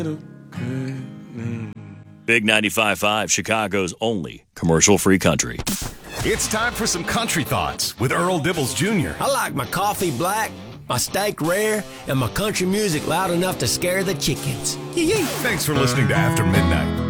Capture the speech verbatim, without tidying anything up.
Big ninety-five point five, Chicago's only commercial-free country. It's time for some country thoughts with Earl Dibbles Junior I like my coffee black, my steak rare, and my country music loud enough to scare the chickens. Thanks for listening to After Midnight.